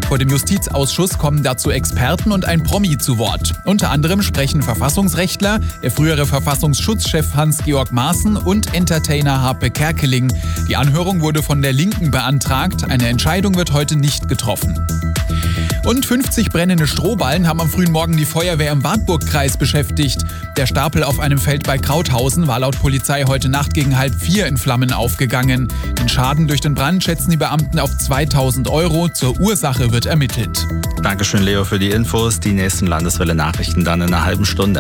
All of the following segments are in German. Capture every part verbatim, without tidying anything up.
Vor dem Justizausschuss kommen dazu Experten und ein Promi zu Wort. Unter anderem sprechen Verfassungsrechtler, der frühere Verfassungsschutzchef Hans-Georg Maaßen und Entertainer Harpe Kerkeling. Die Anhörung wurde von der Linken beantragt. Eine Entscheidung wird heute nicht getroffen. Und fünfzig brennende Strohballen haben am frühen Morgen die Feuerwehr im Wartburgkreis beschäftigt. Der Stapel auf einem Feld bei Krauthausen war laut Polizei heute Nacht gegen halb vier in Flammen aufgegangen. Den Schaden durch den Brand schätzen die Beamten auf zweitausend Euro. Zur Ursache wird ermittelt. Dankeschön, Leo, für die Infos. Die nächsten Landeswelle-Nachrichten dann in einer halben Stunde.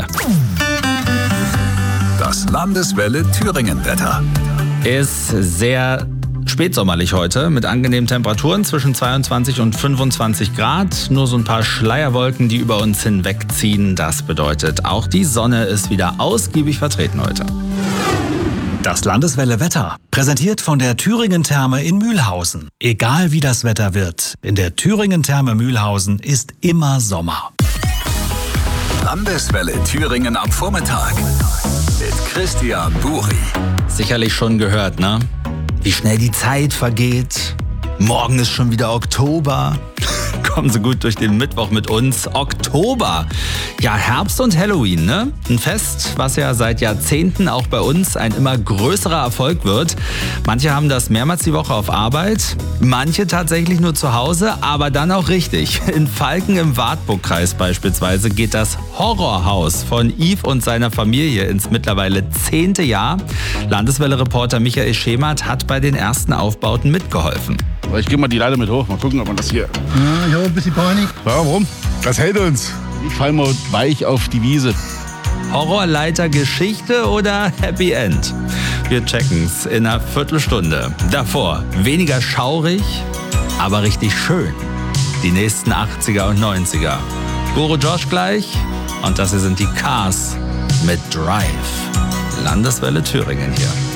Das Landeswelle Thüringen-Wetter. Ist sehr spätsommerlich heute mit angenehmen Temperaturen zwischen zweiundzwanzig und fünfundzwanzig Grad. Nur so ein paar Schleierwolken, die über uns hinwegziehen. Das bedeutet, auch die Sonne ist wieder ausgiebig vertreten heute. Das Landeswelle Wetter, präsentiert von der Thüringen Therme in Mühlhausen. Egal wie das Wetter wird, in der Thüringen Therme Mühlhausen ist immer Sommer. Landeswelle Thüringen am Vormittag mit Christian Buri. Sicherlich schon gehört, ne? Wie schnell die Zeit vergeht. Morgen ist schon wieder Oktober. Kommen Sie gut durch den Mittwoch mit uns. Oktober. Ja, Herbst und Halloween, ne? Ein Fest, was ja seit Jahrzehnten auch bei uns ein immer größerer Erfolg wird. Manche haben das mehrmals die Woche auf Arbeit, manche tatsächlich nur zu Hause, aber dann auch richtig. In Falken im Wartburgkreis beispielsweise geht das Horrorhaus von Yves und seiner Familie ins mittlerweile zehnte Jahr. Landeswelle-Reporter Michael Schemert hat bei den ersten Aufbauten mitgeholfen. Ich gehe mal die Leiter mit hoch, mal gucken, ob man das hier... Ja, ich habe ein bisschen Panik. Warum? Das hält uns. Ich fall mal weich auf die Wiese. Horrorleiter-Geschichte oder Happy End? Wir checken's in einer Viertelstunde. Davor weniger schaurig, aber richtig schön. Die nächsten achtziger und neunziger. Goro Josh gleich und das hier sind die Cars mit Drive. Landeswelle Thüringen hier.